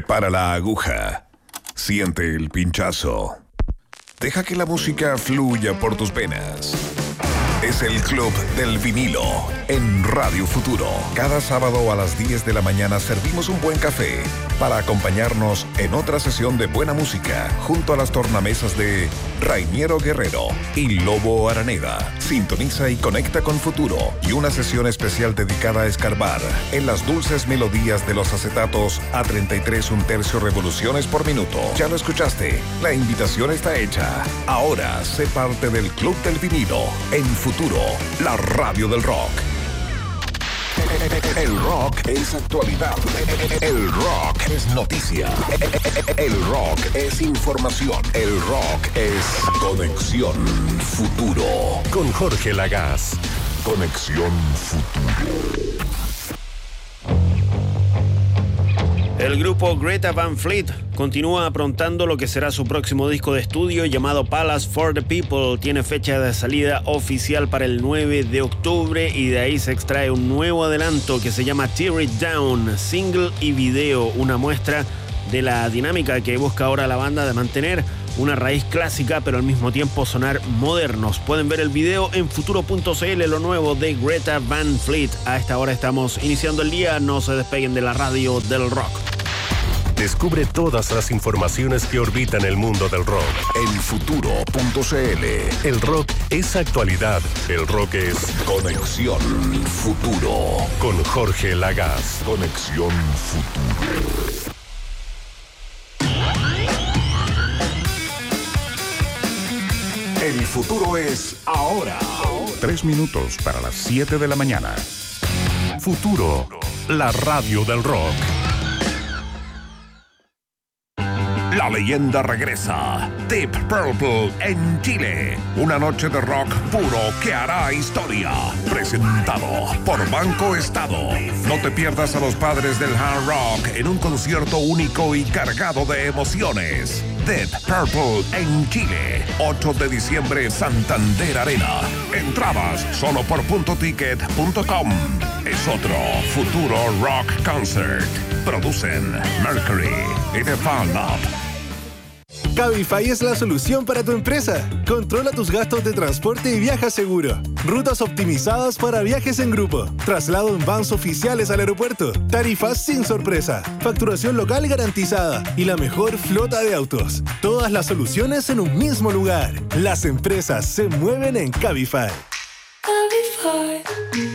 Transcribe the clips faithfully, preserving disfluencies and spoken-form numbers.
Prepara la aguja. Siente el pinchazo. Deja que la música fluya por tus venas. Es el Club del Vinilo en Radio Futuro. Cada sábado a las diez de la mañana servimos un buen café para acompañarnos en otra sesión de buena música junto a las tornamesas de Rainiero Guerrero y Lobo Araneda. Sintoniza y conecta con Futuro y una sesión especial dedicada a escarbar en las dulces melodías de los acetatos a treinta y tres un tercio revoluciones por minuto. Ya lo escuchaste, la invitación está hecha. Ahora sé parte del Club del Vinilo en Futuro. Futuro, la radio del rock. El rock es actualidad. El rock es noticia. El rock es información. El rock es Conexión Futuro. Con Jorge Lagaz. Conexión Futuro. El grupo Greta Van Fleet continúa aprontando lo que será su próximo disco de estudio llamado Palace for the People. Tiene fecha de salida oficial para el nueve de octubre y de ahí se extrae un nuevo adelanto que se llama Tear It Down, single y video, una muestra de la dinámica que busca ahora la banda de mantener una raíz clásica pero al mismo tiempo sonar modernos. Pueden ver el video en futuro punto c l, lo nuevo de Greta Van Fleet. A esta hora estamos iniciando el día, no se despeguen de la radio del rock. Descubre todas las informaciones que orbitan el mundo del rock en futuro punto c l. El rock es actualidad, el rock es Conexión Futuro. Con Jorge Lagaz. Conexión Futuro. El futuro es ahora. Tres minutos para las siete de la mañana. Futuro, la radio del rock. La leyenda regresa. Deep Purple en Chile. Una noche de rock puro que hará historia. Presentado por Banco Estado. No te pierdas a los padres del hard rock en un concierto único y cargado de emociones. Deep Purple en Chile. ocho de diciembre, Santander Arena. Entradas solo por punto ticket punto com. Es otro Futuro Rock Concert. Producen Mercury y The Fan Up. Cabify es la solución para tu empresa. Controla tus gastos de transporte y viaja seguro. Rutas optimizadas para viajes en grupo. Traslado en vans oficiales al aeropuerto. Tarifas sin sorpresa. Facturación local garantizada. Y la mejor flota de autos. Todas las soluciones en un mismo lugar. Las empresas se mueven en Cabify. Cabify.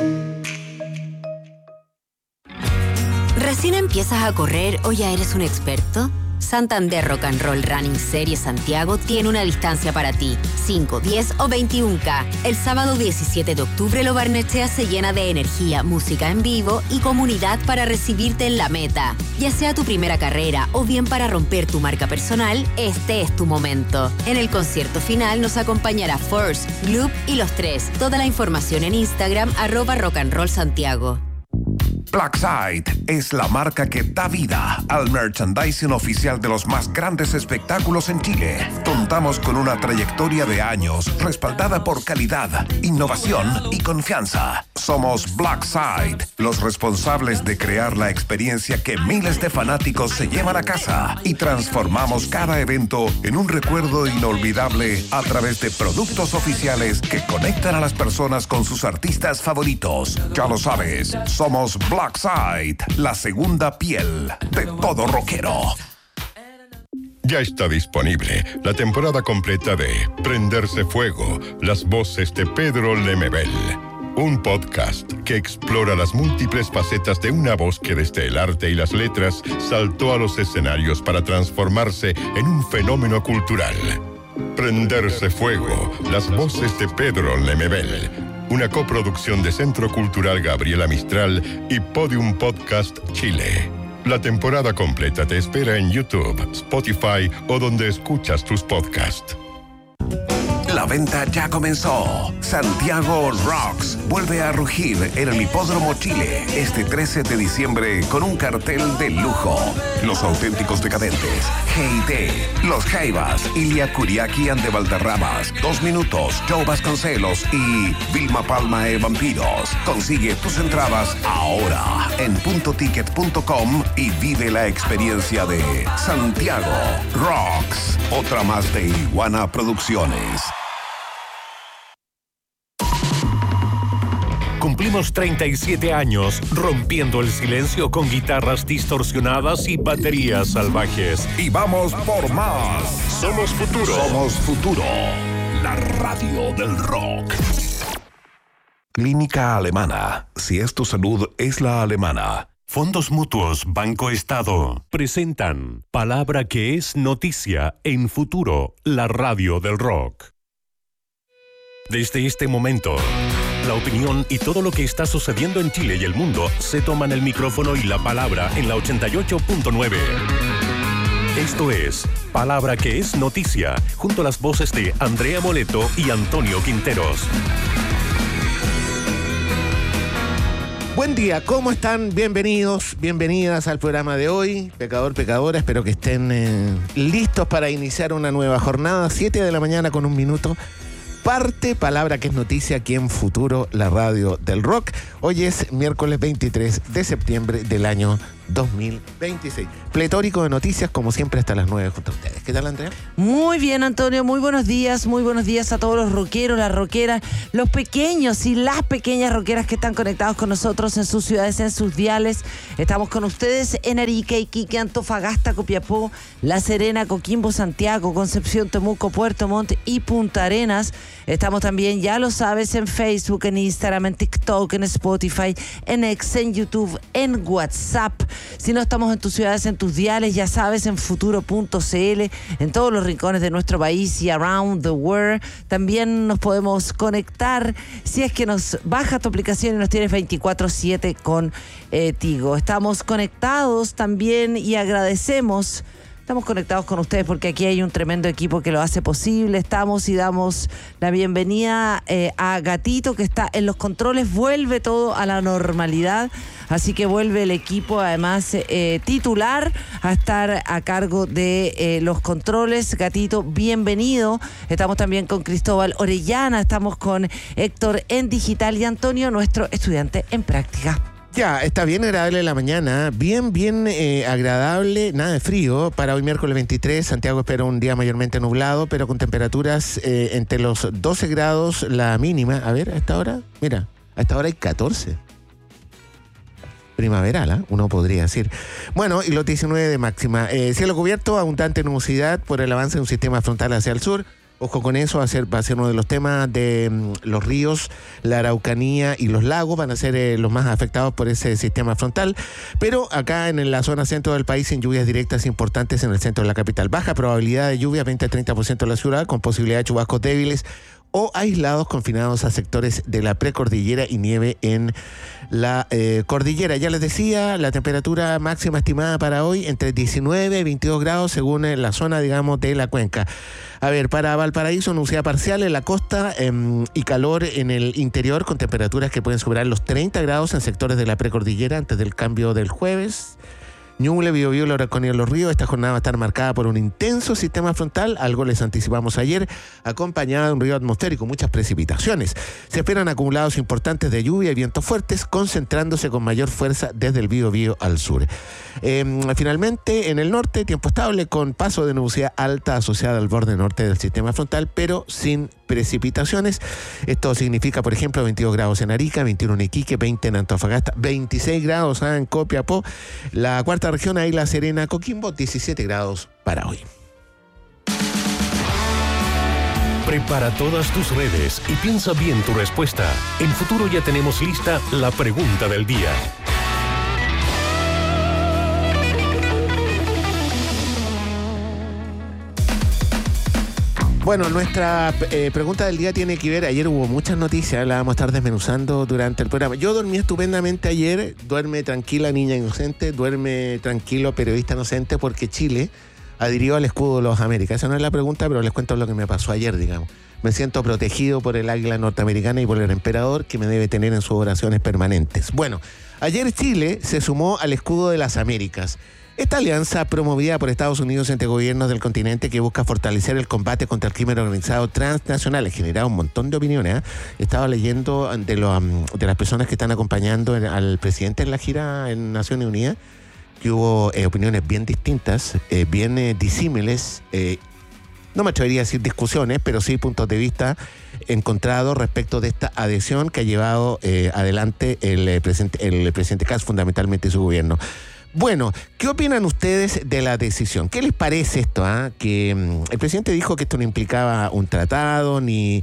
¿Recién empiezas a correr o ya eres un experto? Santander Rock and Roll Running Series Santiago tiene una distancia para ti, cinco, diez o veintiún kilómetros. El sábado diecisiete de octubre Lo Barnechea se llena de energía, música en vivo y comunidad para recibirte en la meta. Ya sea tu primera carrera o bien para romper tu marca personal, este es tu momento. En el concierto final nos acompañará Force, Gloop y Los Tres. Toda la información en Instagram, arroba Rock and Roll Santiago. Blackside es la marca que da vida al merchandising oficial de los más grandes espectáculos en Chile. Contamos con una trayectoria de años respaldada por calidad, innovación y confianza. Somos Blackside, los responsables de crear la experiencia que miles de fanáticos se llevan a casa y transformamos cada evento en un recuerdo inolvidable a través de productos oficiales que conectan a las personas con sus artistas favoritos. Ya lo sabes, somos Blackside. Blackside, la segunda piel de todo rockero. Ya está disponible la temporada completa de Prenderse Fuego, las voces de Pedro Lemebel. Un podcast que explora las múltiples facetas de una voz que desde el arte y las letras saltó a los escenarios para transformarse en un fenómeno cultural. Prenderse Fuego, las voces de Pedro Lemebel. Una coproducción de Centro Cultural Gabriela Mistral y Podium Podcast Chile. La temporada completa te espera en YouTube, Spotify o donde escuchas tus podcasts. La venta ya comenzó. Santiago Rocks vuelve a rugir en el Hipódromo Chile este trece de diciembre con un cartel de lujo. Los auténticos decadentes, G I T, Los Jaivas, Ilia Kuriaki and de Valderramas, Dos Minutos, Joe Vasconcelos y Vilma Palma e Vampiros. Consigue tus entradas ahora en punto ticket punto com y vive la experiencia de Santiago Rocks. Otra más de Iguana Producciones. Cumplimos treinta y siete años rompiendo el silencio con guitarras distorsionadas y baterías salvajes. Y vamos por más. Somos Futuro. Somos Futuro. La radio del rock. Clínica Alemana. Si es tu salud, es la alemana. Fondos Mutuos Banco Estado presentan Palabra que es noticia en Futuro, la radio del rock. Desde este momento, la opinión y todo lo que está sucediendo en Chile y el mundo se toman el micrófono y la palabra en la ochenta y ocho punto nueve. Esto es Palabra que es noticia, junto a las voces de Andrea Moleto y Antonio Quinteros. Buen día, ¿cómo están? Bienvenidos, bienvenidas al programa de hoy. Pecador, pecadora, espero que estén eh, listos para iniciar una nueva jornada. siete de la mañana con un minuto. Parte, palabra que es noticia aquí en Futuro, la radio del rock. Hoy es miércoles veintitrés de septiembre del año dos mil veintiséis. Pletórico de noticias, como siempre, hasta las nueve junto a ustedes. ¿Qué tal, Andrea? Muy bien, Antonio. Muy buenos días. Muy buenos días a todos los rockeros, las rockeras, los pequeños y las pequeñas rockeras que están conectados con nosotros en sus ciudades, en sus diales. Estamos con ustedes en Arica, Iquique, Antofagasta, Copiapó, La Serena, Coquimbo, Santiago, Concepción, Temuco, Puerto Montt y Punta Arenas. Estamos también, ya lo sabes, en Facebook, en Instagram, en TikTok, en Spotify, en X, en YouTube, en WhatsApp. Si no estamos en tus ciudades, en tus diales, ya sabes, en futuro punto c l, en todos los rincones de nuestro país y around the world. También nos podemos conectar si es que nos baja tu aplicación y nos tienes veinticuatro siete con eh, Tigo. Estamos conectados también y agradecemos. Estamos conectados con ustedes porque aquí hay un tremendo equipo que lo hace posible. Estamos y damos la bienvenida eh, a Gatito, que está en los controles. Vuelve todo a la normalidad, así que vuelve el equipo, además eh, titular, a estar a cargo de eh, los controles. Gatito, bienvenido. Estamos también con Cristóbal Orellana, estamos con Héctor en digital y Antonio, nuestro estudiante en práctica. Ya, está bien agradable la mañana, bien, bien eh, agradable, nada de frío. Para hoy miércoles veintitrés, Santiago espera un día mayormente nublado, pero con temperaturas eh, entre los doce grados la mínima. A ver, a esta hora, mira, a esta hora hay catorce. Primaveral, ¿eh? Uno podría decir. Bueno, y los diecinueve de máxima. Eh, cielo cubierto, abundante nubosidad por el avance de un sistema frontal hacia el sur. Ojo con eso, va a ser, va a ser uno de los temas de um, los ríos, la Araucanía y los lagos, van a ser eh, los más afectados por ese sistema frontal. Pero acá en la zona centro del país, sin lluvias directas importantes en el centro de la capital. Baja probabilidad de lluvia, veinte a treinta por ciento de la ciudad, con posibilidad de chubascos débiles o aislados confinados a sectores de la precordillera y nieve en la eh, cordillera. Ya les decía, la temperatura máxima estimada para hoy entre diecinueve y veintidós grados según eh, la zona, digamos, de la cuenca. A ver, para Valparaíso, nubosidad parcial en la costa eh, y calor en el interior con temperaturas que pueden superar los treinta grados en sectores de la precordillera antes del cambio del jueves. Ñuble, Biobío, La Araucanía y Los Ríos. Esta jornada va a estar marcada por un intenso sistema frontal, algo les anticipamos ayer, acompañada de un río atmosférico, muchas precipitaciones. Se esperan acumulados importantes de lluvia y vientos fuertes, concentrándose con mayor fuerza desde el Biobío al sur. Eh, finalmente, en el norte, tiempo estable con paso de nubosidad alta asociada al borde norte del sistema frontal, pero sin precipitaciones. Esto significa, por ejemplo, veintidós grados en Arica, veintiuno en Iquique, veinte en Antofagasta, veintiséis grados ¿eh? en Copiapó. La cuarta región, ahí La Serena, Coquimbo, diecisiete grados para hoy. Prepara todas tus redes y piensa bien tu respuesta. En Futuro ya tenemos lista la pregunta del día. Bueno, nuestra eh, pregunta del día tiene que ver, ayer hubo muchas noticias, la vamos a estar desmenuzando durante el programa. Yo dormí estupendamente ayer, duerme tranquila niña inocente, duerme tranquilo periodista inocente, porque Chile adhirió al escudo de las Américas. Esa no es la pregunta, pero les cuento lo que me pasó ayer, digamos. Me siento protegido por el águila norteamericana y por el emperador, que me debe tener en sus oraciones permanentes. Bueno, ayer Chile se sumó al escudo de las Américas. Esta alianza promovida por Estados Unidos entre gobiernos del continente que busca fortalecer el combate contra el crimen organizado transnacional ha generado un montón de opiniones. ¿eh? Estaba leyendo de, lo, de las personas que están acompañando al presidente en la gira en Naciones Unidas, que hubo eh, opiniones bien distintas, eh, bien eh, disímiles, eh, no me atrevería a decir discusiones, pero sí puntos de vista encontrados respecto de esta adhesión que ha llevado eh, adelante el, eh, presidente, el presidente Kast, fundamentalmente su gobierno. Bueno, ¿qué opinan ustedes de la decisión? ¿Qué les parece esto? ¿eh? Que um, el presidente dijo que esto no implicaba un tratado ni,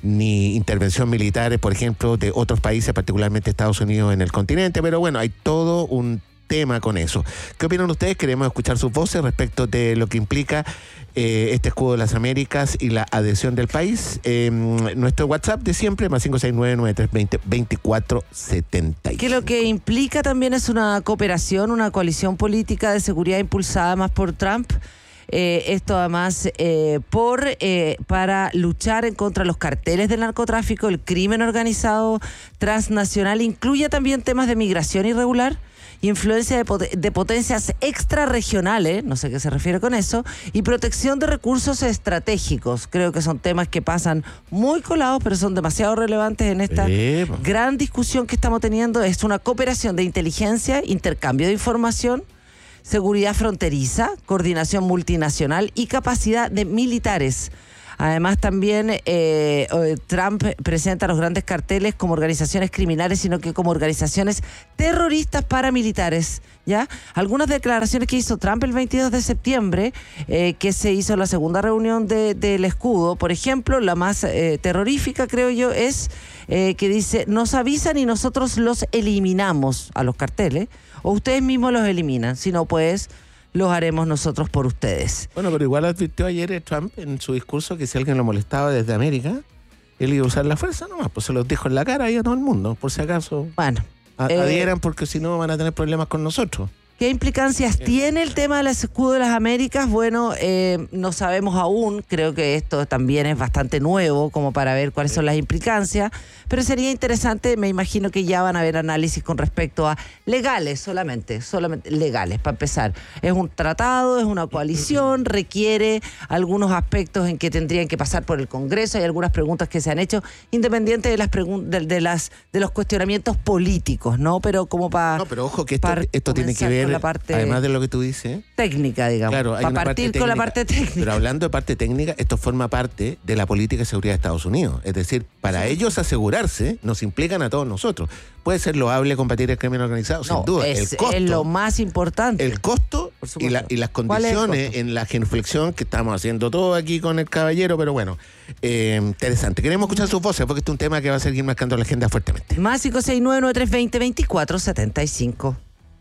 ni intervención militar, por ejemplo, de otros países, particularmente Estados Unidos en el continente, pero bueno, hay todo un tema con eso. ¿Qué opinan ustedes? Queremos escuchar sus voces respecto de lo que implica eh, este escudo de las Américas y la adhesión del país. Eh, nuestro WhatsApp de siempre, más cinco seis nueve, nueve tres dos cero, veinticuatro setenta y cinco. Que lo que implica también es una cooperación, una coalición política de seguridad impulsada más por Trump. Eh, esto además eh, por eh, para luchar en contra de los carteles del narcotráfico, el crimen organizado transnacional, incluye también temas de migración irregular, influencia de, pot- de potencias extrarregionales, no sé qué se refiere con eso, y protección de recursos estratégicos. Creo que son temas que pasan muy colados, pero son demasiado relevantes en esta sí, gran discusión que estamos teniendo. Es una cooperación de inteligencia, intercambio de información, seguridad fronteriza, coordinación multinacional y capacidad de militares. Además, también eh, Trump presenta a los grandes carteles como organizaciones criminales, sino que como organizaciones terroristas paramilitares, ¿ya? Algunas declaraciones que hizo Trump el veintidós de septiembre, eh, que se hizo la segunda reunión de, del escudo, por ejemplo, la más eh, terrorífica, creo yo, es eh, que dice, nos avisan y nosotros los eliminamos a los carteles, o ustedes mismos los eliminan, si no, pues los haremos nosotros por ustedes. Bueno, pero igual advirtió ayer Trump en su discurso que si alguien lo molestaba desde América, él iba a usar la fuerza nomás, pues se los dijo en la cara ahí a todo el mundo, por si acaso bueno, a- eh, adhieran, porque si no van a tener problemas con nosotros. ¿Qué implicancias tiene el tema del escudo de las Américas? Bueno, eh, no sabemos aún, creo que esto también es bastante nuevo como para ver cuáles son las implicancias, pero sería interesante, me imagino que ya van a haber análisis con respecto a legales solamente, solamente legales, para empezar. Es un tratado, es una coalición, requiere algunos aspectos en que tendrían que pasar por el Congreso, hay algunas preguntas que se han hecho, independiente de las pregun- de, de las de los cuestionamientos políticos, ¿no? Pero como para... No, pero ojo que esto, esto tiene que ver, la parte además de lo que tú dices, técnica, digamos, claro, hay para una partir parte con la técnica, parte técnica. Pero hablando de parte técnica, esto forma parte de la política de seguridad de Estados Unidos. Es decir, para sí. ellos asegurarse, nos implican a todos nosotros. Puede ser loable combatir el crimen organizado, no, sin duda. Es, el costo, es lo más importante. El costo y, la, y las condiciones en la genuflexión que estamos haciendo todo aquí con el caballero, pero bueno, eh, interesante. Queremos escuchar sus voces porque este es un tema que va a seguir marcando la agenda fuertemente. Más cinco seis nueve, nueve tres dos cero, veinticuatro setenta y cinco.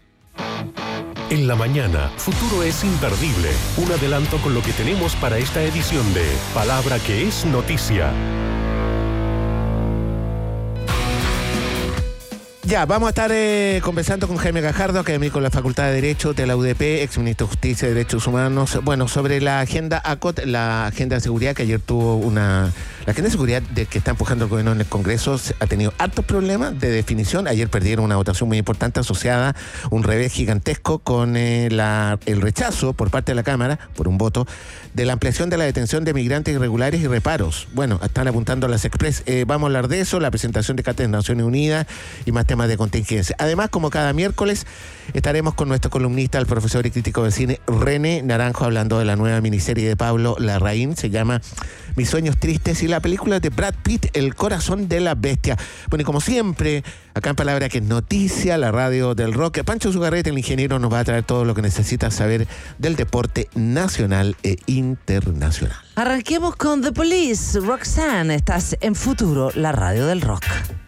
En la mañana, Futuro es imperdible. Un adelanto con lo que tenemos para esta edición de Palabra que es Noticia. Ya, vamos a estar eh, conversando con Jaime Gajardo, académico de la Facultad de Derecho de la U D P, ex ministro de Justicia y Derechos Humanos. Bueno, sobre la agenda A C O T, la agenda de seguridad que ayer tuvo una... La agenda de seguridad de que está empujando el gobierno en el Congreso ha tenido hartos problemas de definición. Ayer perdieron una votación muy importante asociada a un revés gigantesco con eh, la, el rechazo por parte de la Cámara, por un voto, de la ampliación de la detención de migrantes irregulares y reparos. Bueno, están apuntando a las Express. Eh, vamos a hablar de eso, la presentación de Carta de Naciones Unidas y más temas de contingencia. Además, como cada miércoles, estaremos con nuestro columnista, el profesor y crítico de cine, René Naranjo, hablando de la nueva miniserie de Pablo Larraín. Se llama Mis sueños tristes y la película de Brad Pitt, El corazón de la bestia. Bueno, y como siempre, acá en Palabra que es Noticia, la radio del rock, Pancho Zugarrete, el ingeniero, nos va a traer todo lo que necesitas saber del deporte nacional e internacional. Arranquemos con The Police. Roxanne, estás en Futuro, la radio del rock.